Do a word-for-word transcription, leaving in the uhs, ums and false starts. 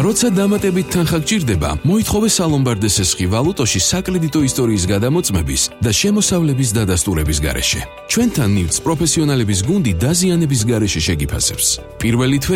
როცა დამატებით თანხა გჭირდება, მოითხოვე სალომბარდეს ესხი ვალუტოში საკრედიტო ისტორიის გადამოწმების და შემოსავლების დადასტურების გარეშე. ჩვენთან ნივთს პროფესიონალების გუნდი დაზიანების გარეშე შეგიფასებს. პირველი თვე